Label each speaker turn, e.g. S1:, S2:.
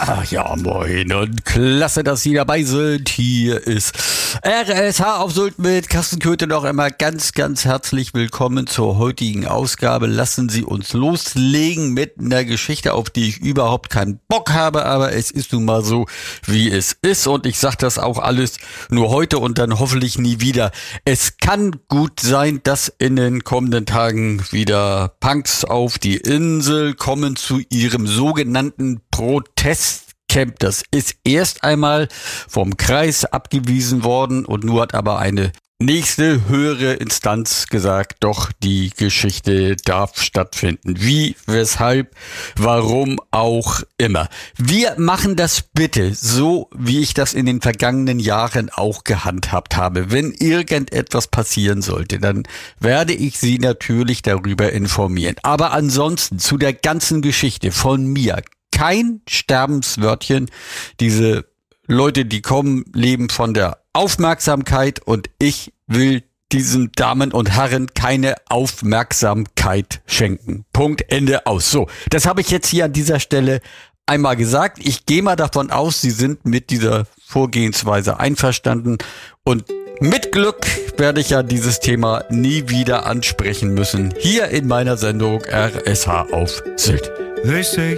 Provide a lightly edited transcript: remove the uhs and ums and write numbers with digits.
S1: Ja, moin und klasse, dass Sie dabei sind. Hier ist RSH auf Sylt mit Carsten Köthe noch einmal ganz, ganz herzlich willkommen zur heutigen Ausgabe. Lassen Sie uns loslegen mit einer Geschichte, auf die ich überhaupt keinen Bock habe, aber es ist nun mal so, wie es ist und ich sage das auch alles nur heute und dann hoffentlich nie wieder. Es kann gut sein, dass in den kommenden Tagen wieder Punks auf die Insel kommen zu ihrem sogenannten Protestcamp. Das ist erst einmal vom Kreis abgewiesen worden und nur hat aber eine nächste höhere Instanz gesagt, doch die Geschichte darf stattfinden. Wie, weshalb, warum auch immer. Wir machen das bitte so, wie ich das in den vergangenen Jahren auch gehandhabt habe. Wenn irgendetwas passieren sollte, dann werde ich Sie natürlich darüber informieren. Aber ansonsten zu der ganzen Geschichte von mir kein Sterbenswörtchen. Diese Leute, die kommen, leben von der Aufmerksamkeit und ich will diesen Damen und Herren keine Aufmerksamkeit schenken. Punkt, Ende, aus. So, das habe ich jetzt hier an dieser Stelle einmal gesagt. Ich gehe mal davon aus, Sie sind mit dieser Vorgehensweise einverstanden und mit Glück werde ich ja dieses Thema nie wieder ansprechen müssen. Hier in meiner Sendung RSH auf Sylt.
S2: They say